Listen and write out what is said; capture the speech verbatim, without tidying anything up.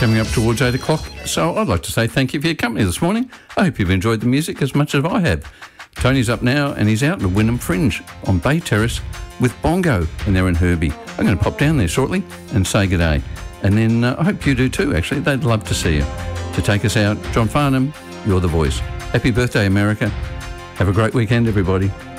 coming up towards eight o'clock, so I'd like to say thank you for your company this morning. I hope you've enjoyed the music as much as I have. Tony's up now and he's out in the Wynnum Fringe on Bay Terrace with Bongo, and they're in Herbie. I'm going to pop down there shortly and say good day. And then uh, I hope you do too, actually. They'd love to see you. To take us out, John Farnham, you're the voice. Happy birthday, America. Have a great weekend, everybody.